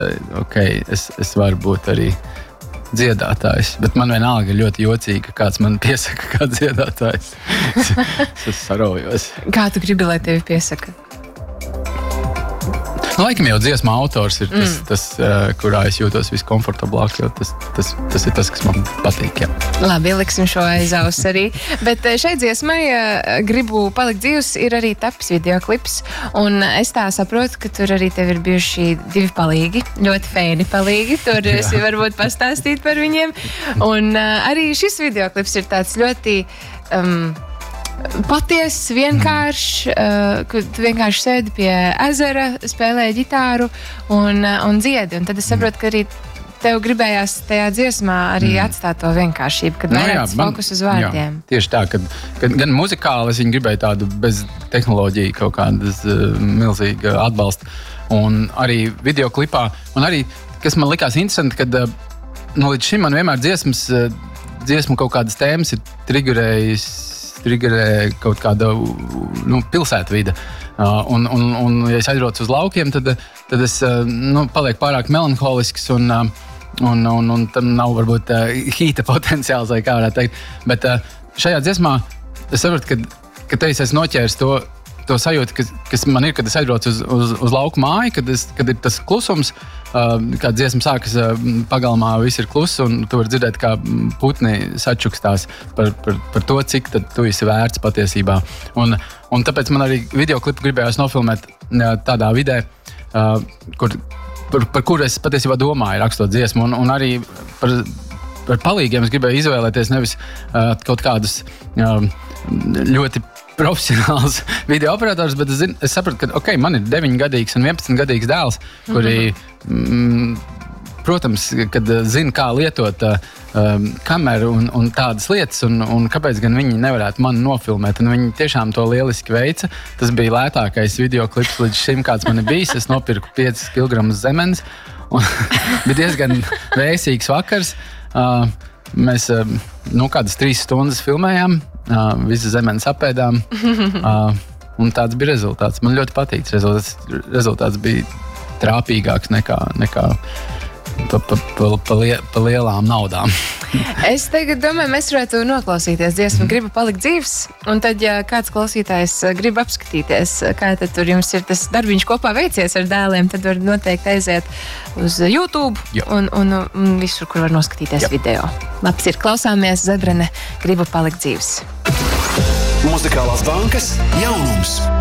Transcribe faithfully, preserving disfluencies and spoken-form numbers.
ok, es, es varu būt arī dziedātājs, bet man vienalga ļoti jocīgi, ka kāds man piesaka kā dziedātājs. es, es sarojos. Kā tu gribi, lai tevi piesaka? Nu, laikam jau dziesma autors ir tas, Mm. tas uh, kurā es jūtos viskomfortablāk, jo tas, tas, tas ir tas, kas man patīk. Jā. Labi, liksim šo aiz auss arī. Bet šai dziesmai uh, Gribu palikt dzīvs ir arī tapis videoklips. Un es tā saprotu, ka tur arī tev ir bijuši divi palīgi, ļoti feini palīgi. Tur es varbūt pastāstīt par viņiem. Un uh, arī šis videoklips ir tāds ļoti... Um, Patiesi, vienkārši, uh, kad tu vienkārši sēdi pie ezera, spēlē ģitāru un, uh, un dziedi. Un tad es saprotu, ka arī tev gribējās tajā dziesmā arī mm. atstāt to vienkāršību, kad Nu, vairāk jā, fokus uz vārdiem. Jā, tieši tā, kad, kad gan muzikāli es viņu gribēju tādu bez tehnoloģiju kaut kādas uh, milzīga atbalsta. Un arī videoklipā, un arī, kas man likās interesanti, kad uh, nu, līdz šim man vienmēr dziesmas, uh, dziesmu kaut kādas tēmas ir triggerējis triggerē kaut kāda nu, pilsētvide. Uh, un, un, un, ja es aizrocu uz laukiem, tad, tad es uh, nu, palieku pārāk melanholisks un, uh, un, un, un tam nav varbūt uh, hīta potenciāls, vai kā varētu teikt. Bet uh, šajā dziesmā es saprotu, ka, ka te es esmu noķēris to, to sajūtu, kas, kas man ir, kad es aizrocu uz, uz, uz lauku māju, kad, es, kad ir tas klusums, uh, kā dziesma sākas uh, pagalmā, viss ir kluss, un tu vari dzirdēt, kā putni sačukstās par, par, par to, cik tad tu esi vērts patiesībā. Un, un tāpēc man arī videoklipu gribējās nofilmēt uh, tādā vidē, uh, kur, par, par kuru es patiesībā domāju, rakstot dziesmu, un, un arī par, par palīgiem es gribēju izvēlēties nevis uh, kaut kādus uh, ļoti profesionāls video operators, bet es, zinu, es sapratu, ka okay, man ir deviņgadīgs un vienpadsmitgadīgs dēls, kuri, mm, protams, kad zina, kā lietot uh, kameru un, un tādas lietas, un, un kāpēc gan viņi nevarētu mani nofilmēt. Un viņi tiešām to lieliski veica. Tas bija lētākais videoklips līdz šim, kāds man ir bijis. Es nopirku piecus kilogramus zemenes, un bija diezgan vēsīgs vakars. Uh, mēs uh, nu, kādas trīs stundas filmējām. Uh, visu zemenes apēdām, uh, un tāds bija rezultāts. Man ļoti patīk. Rezultāts, rezultāts bija trāpīgāks nekā, nekā pa, pa, pa, pa, lie, pa lielām naudām. Es tagad domāju, mēs varētu noklausīties dziesmu Gribu palikt dzīvs, un tad, ja kāds klausītājs grib apskatīties, kā tad tur jums ir tas darbiņš kopā veicies ar dēliem, tad var noteikti aiziet uz YouTube un, un, un visur, kur var noskatīties Jā. Video. Labs ir, klausāmies Zebrene Gribu palikt dzīvs. Muzikālās bankas jaunums.